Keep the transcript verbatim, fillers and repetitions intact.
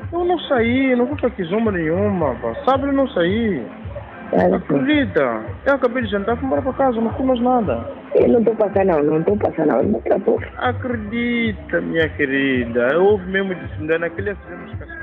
Eu não saí, não vou para Kizomba nenhuma, pá. Sábado eu não saí. Claro, sim. Acredita? Eu acabei de jantar, fui embora para casa, não fui mais nada. Eu não estou passando, não, não estou passando, não. Não estou. Acredita, minha querida. Eu ouvi mesmo de naquele acidente.